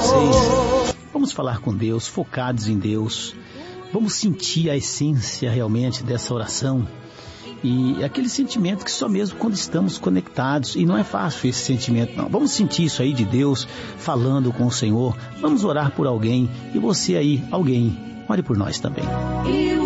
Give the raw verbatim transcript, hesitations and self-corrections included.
vocês. Vamos falar com Deus, focados em Deus. Vamos sentir a essência realmente dessa oração. E aquele sentimento que só mesmo quando estamos conectados. E não é fácil esse sentimento, não. Vamos sentir isso aí de Deus, falando com o Senhor. Vamos orar por alguém. E você aí, alguém, ore por nós também.